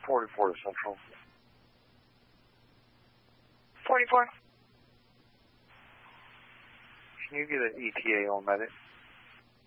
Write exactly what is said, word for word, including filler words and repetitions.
forty-four to Central. forty-four. Can you get an E T A on medic?